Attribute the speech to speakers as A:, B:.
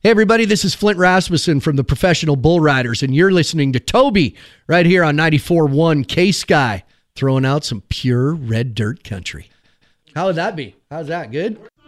A: Hey, everybody, this is Flint Rasmussen from the Professional Bull Riders, and you're listening to Toby right here on 94.1 K-Sky, throwing out some pure red dirt country. How would that be? How's that? Good?